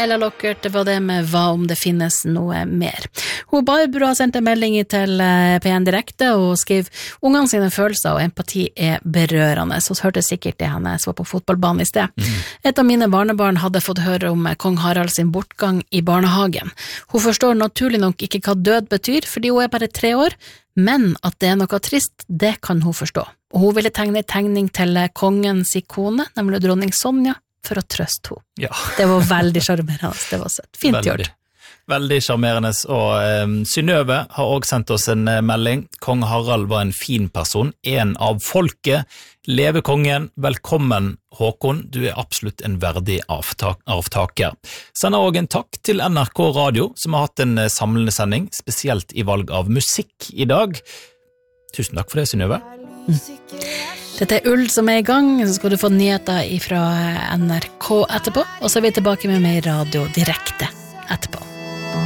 Ella Lockert, det var det med hva om det finnes noe mer. Hun Barbara sendte en melding til P1 Direkte og skrev ungene sine følelser og empati berørende. Så hørte sikkert det henne så på fotballbanen i sted. Et av mine barnebarn hadde fått høre om kong Harald sin bortgang i barnehagen. Hun forstår naturlig nok ikke hva død betyr, fordi hun bare 3 år, men at det noe trist, det kan hun forstå. Og hun ville tegne tegning til kongens ikone, nemlig dronning Sonja, for å trøste henne. Ja. Det var veldig charmerende, det var søtt. Fint gjort. Veldig charmerende, og Synnøve har også sendt oss en melding. Kong Harald var en fin person, en av folket. Leve kongen, velkommen Håkon, du absolutt en verdig avtaker. Sender også en takk til NRK Radio, som har hatt en samlende sending, spesielt i valg av musikk i dag. Tusen takk for det, Synnøve. Dette Ull som i gang, så skal du få nyheter fra NRK etterpå, og så er vi tilbake med mer radio direkte.